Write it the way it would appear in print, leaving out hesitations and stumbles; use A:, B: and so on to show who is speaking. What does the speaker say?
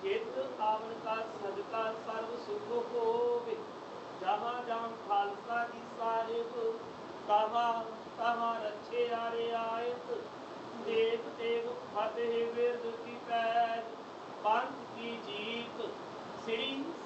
A: चित आवन का सदका सर्व सुख होवे। जहाँ जहाँ खालसा जी साहिब तहाँ तहाँ रक्षे आरे आयत। देव देव फतेह विरद की पैज पंथ की जीत। श्री